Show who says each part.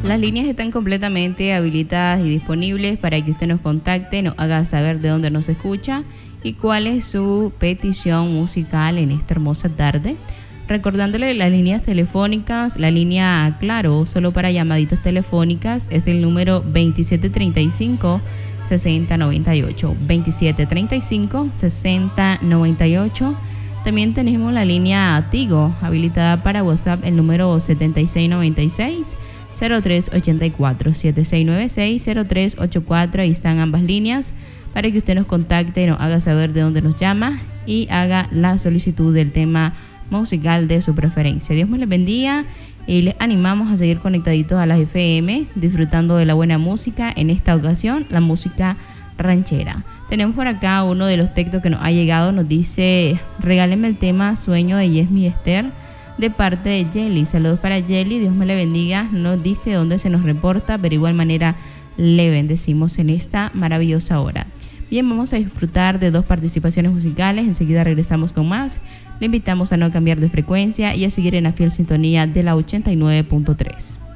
Speaker 1: Las líneas están completamente habilitadas y disponibles para que usted nos contacte, nos haga saber de dónde nos escucha y cuál es su petición musical en esta hermosa tarde. Recordándole las líneas telefónicas, la línea Claro, solo para llamaditas telefónicas, es el número 2735-6098. 2735-6098. También tenemos la línea Tigo, habilitada para WhatsApp, el número 7696-0384. 7696-0384. Ahí están ambas líneas para que usted nos contacte, nos haga saber de dónde nos llama y haga la solicitud del tema musical de su preferencia. Dios me les bendiga y les animamos a seguir conectaditos a las FM, disfrutando de la buena música, en esta ocasión la música ranchera. Tenemos por acá uno de los textos que nos ha llegado, nos dice: regáleme el tema Sueño de Yesmi Esther, de parte de Jelly. Saludos para Jelly, Dios me le bendiga. Nos dice dónde se nos reporta, pero de igual manera le bendecimos en esta maravillosa hora. Bien, vamos a disfrutar de dos participaciones musicales. Enseguida regresamos con más. Le invitamos a no cambiar de frecuencia y a seguir en la fiel sintonía de la 89.3.